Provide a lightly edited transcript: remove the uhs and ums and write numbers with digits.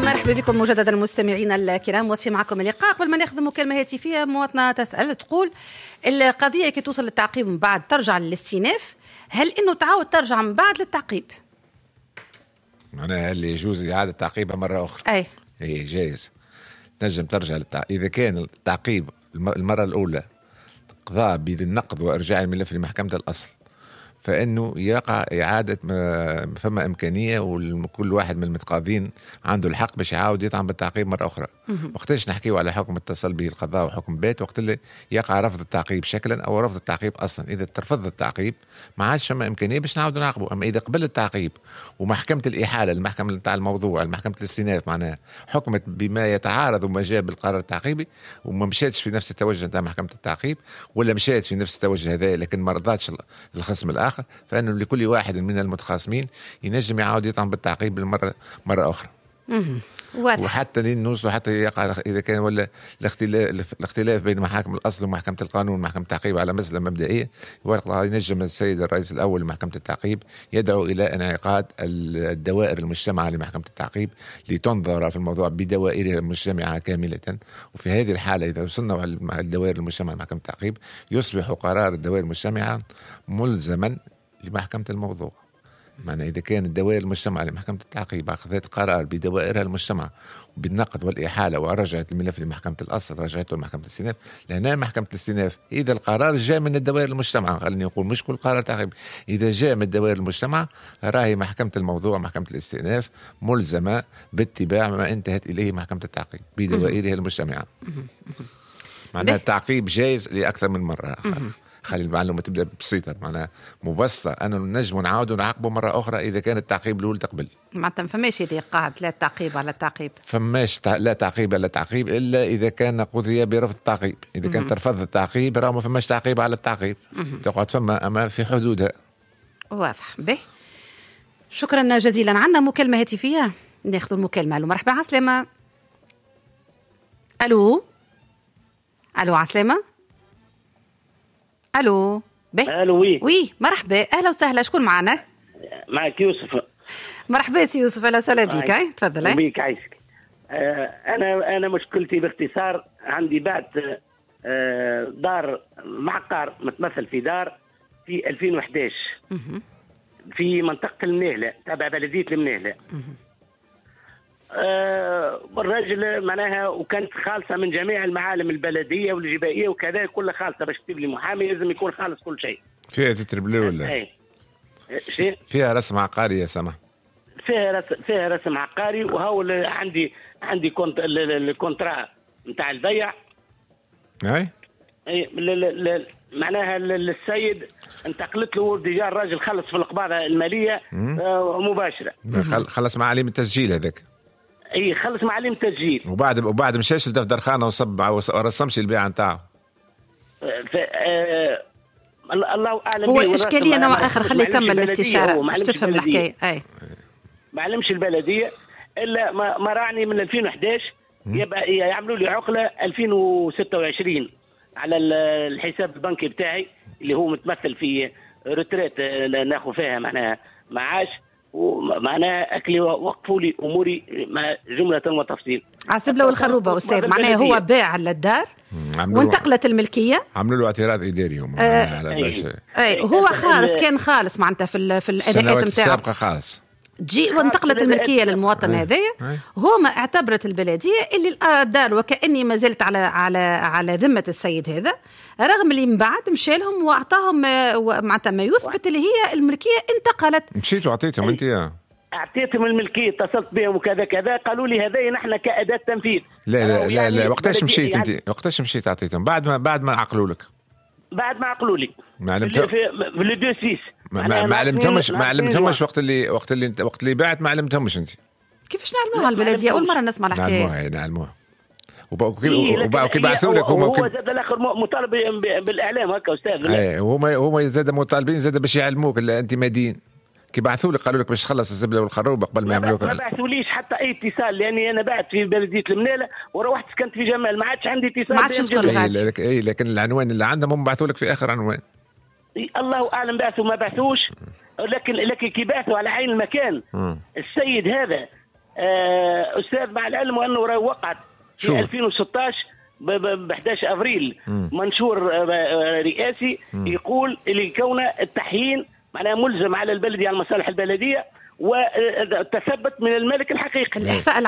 مرحبا بكم مجددا مستمعينا الكرام، وصي معكم اللقاء. قبل ما ناخذ مكالمة هاتفية، مواطنة تسأل تقول القضية كي توصل للتعقيب من بعد ترجع للاستئناف، هل انه تعاود ترجع من بعد للتعقيب؟ معناها اللي يجوز إعادة تعقيبها مرة أخرى. أي جايز تنجم ترجع إذا كان التعقيب المرة الأولى قضاء بالنقض وإرجاع الملف لمحكمة الأصل، فإنه يقع إعادة فما إمكانية، وكل واحد من المتقاضين عنده الحق باش يعاود يطعن بالتعقيب مرة أخرى. وقتاش نحكيو على حكم اتصل به القضاء وحكم بات، وقت اللي يقع رفض التعقيب شكلا أو رفض التعقيب أصلا. إذا ترفض التعقيب ما عادش فما إمكانية باش نعاودوا نعاقبه. أما إذا قبل التعقيب ومحكمة الإحالة، المحكمة نتاع الموضوع، محكمة الاستئناف، معناها حكمت بما يتعارض وما جاء بالقرار التعقيبي، وما مشاتش في نفس التوجه نتاع محكمة التعقيب، ولا مشات في نفس التوجه هذا لكن ما رضاتش الخصم الآخر، فإنه لكل واحد من المتخاصمين ينجم يعاود يطعن بالتعقيب مرة أخرى. وحتى لين نوصلوا حتى يقع إذا كان ولا الاختلاف بين محاكم الأصل ومحكمة القانون ومحكمة التعقيب على مسألة مبدئية، ينجم السيد الرئيس الأول لمحكمة التعقيب يدعو إلى انعقاد الدوائر المجتمعة لمحكمة التعقيب لتنظر في الموضوع بدوائرها المجتمعة كاملة. وفي هذه الحالة إذا وصلنا على الدوائر المجتمعة لمحكمة التعقيب يصبح قرار الدوائر المجتمعة ملزما لمحكمة الموضوع. معنى إذا كان الدوائر المجتمعة لمحكمة التعقيب أخذت قرار بدوائرها المجتمع بالنقد والإحالة ورجعت الملف لمحكمة الأصل، رجعته لمحكمة الاستئناف، لهنا محكمة الاستئناف إذا القرار جاء من الدوائر المجتمعة، خليني أقول مش كل قرار تعقيب، إذا جاء من الدوائر المجتمعة راهي محكمة الموضوع محكمة الاستئناف ملزمة باتباع ما انتهت إليه محكمة التعقيب بدوائرها المجتمعة. معناها التعقيب جائز لأكثر من مرة. خلي المعلومة تبدأ بسيطة، معناها مبسطة، أنه نجم نعاودوا نعاقبه مرة أخرى إذا كان التعقيب الأول تقبل. معناتها فماش إذا قاعد لا تعقيب على تعقيب، فماش لا تعقيب على تعقيب إلا إذا كان قضية برفض التعقيب. إذا كان ترفض التعقيب راه ما فماش تعقيب على التعقيب، تقعد فما أما في حدودها. واضح به. شكرا جزيلا. عنا مكالمة هاتفية، ناخذ المكالمة. ألو مرحبا عسلامة. ألو عسلامة. الو الو وي مرحبا، اهلا وسهلا. شكون معنا؟ معك يوسف. مرحبا سي يوسف، اهلا وسهلا بك. تفضل. بيك عايشك. انا مشكلتي باختصار، عندي بعت دار معقار متمثل في دار في 2011 في منطقة المنيهلة تابع بلدية المنيهلة. الراجل معناها وكانت خالصة من جميع المعالم البلدية والجبائية وكذا، كلها خالصة. باش تكتب لي محامي لازم يكون خالص كل شيء. فيها تتربلي ولا شيء؟ فيها رسم عقاري يا سما؟ فيها رسم عقاري. وهو عندي الكونترا نتاع البيع. اي معناها السيد انتقلت له ديجا، الراجل خلص في القبضة المالية مباشرة. خلص معالم التسجيل هذاك. اي خلص معالم التسجيل. وبعد مشاش لدفتر خانه وصب ورسمش البيع نتاعه. الله اعلم. هو اشكاليه نوع اخر. خليه يكمل الاستشاره باش تفهم الحكايه. اي ما علمش البلديه الا ما راني من 2011 يبقى يعملوا لي عقله 2026 على الحساب البنكي بتاعي اللي هو متمثل في ريتريت ناخذ فيها معناها معاش، ومعناها أكلي وقفوا لي أموري جملة وتفصيل. عسبلة والخروبة أستاذ، معناها هو باع للدار وانتقلت الملكية، عملوا له اعتراض إداري هم على باش. هو خالص كان خالص معناتها في الأداءات نتاعو السابقة خالص. جي وانتقلت الملكية للمواطن هذايا. هما اعتبرت البلدية اللي الدار وكأني ما زلت على ذمة السيد هذا، رغم اللي من بعد مشى لهم واعطاهم معناتها ما يثبت اللي هي الملكية انتقلت. مشيت وعطيتهم انت؟ اعطيتهم الملكية، اتصلت بهم وكذا كذا، قالوا لي هذا نحن كأداة تنفيذ. لا وقتاش مشيت يعني انت؟ وقتاش مشيت اعطيتهم؟ بعد ما عقلوا لك؟ بعد ما عقلوا لي ما علمتهم في لو دو سيس. ما علمتهمش وقت اللي بعت ما علمتهمش انت؟ كيفاش نعلموها البلديه؟ اول مره نسمع الحكايه. نعلموها وبقوا كيبعثوا لك هو زاد الاخر مطالب بالاعلام هكا استاذ. هما زاد مطالبين زاد باش يعلموك انت مدين، كيبعثوا لك قالوا لك باش تخلص الزبله والخروب قبل ما يعملوك. ما بعثوليش حتى اي اتصال، لاني انا بعت في بلديه المنيله وروحت سكنت في جمال، ما عادش عندي اتصال. لكن العنوان اللي عندهم هم بعثوا لك في اخر عنوان. الله اعلم بعثوا ما بعثوش، لكن كي بعثوا على عين المكان السيد هذا استاذ مع العلم وانه راه وقعت في 2016 ب 11 ابريل منشور رئاسي يقول اللي كون التحيين معناها ملزم على البلديه على المصالح البلديه وتثبت من الملك الحقيقي.